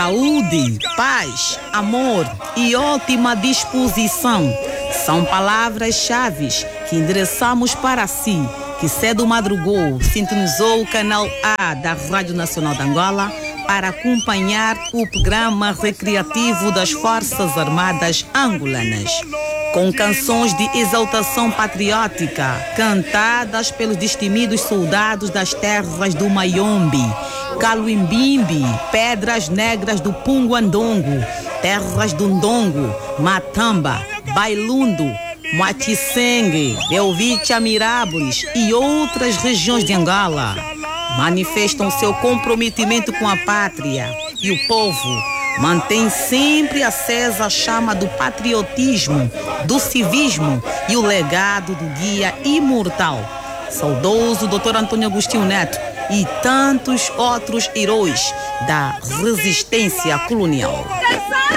Saúde, paz, amor e ótima disposição são palavras-chave que endereçamos para si, que cedo madrugou, sintonizou o canal A da Rádio Nacional de Angola para acompanhar o programa recreativo das Forças Armadas Angolanas, com canções de exaltação patriótica cantadas pelos destemidos soldados das terras do Mayombe, Caluimbimbi, Pedras Negras do Punguandongo, terras do Ndongo, Matamba, Bailundo, Moaticengue, Belvicha, Mirápolis e outras regiões de Angola manifestam seu comprometimento com a pátria, e o povo mantém sempre acesa a chama do patriotismo, do civismo e o legado do guia imortal, saudoso Dr. Antônio Agostinho Neto, e tantos outros heróis da resistência colonial.